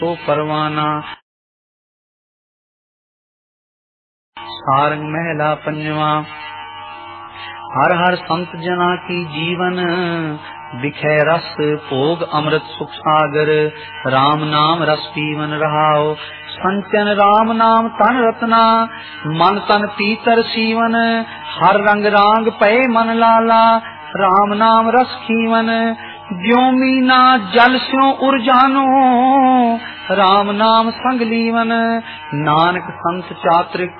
तो परवाना। सारंग महला पंजवा। हर हर संत जना की जीवन, बिखै रस भोग अमृत सुख सागर। राम नाम रस पीवन रहाओ, संचन राम नाम तन रत्ना। मन तन पीतर सीवन, हर रंग रांग पए मन लाला। राम नाम रस खीवन, ज्यों मीना जल स्यों उर्जानो। राम नाम संग लीवन, नानक संत चात्रिक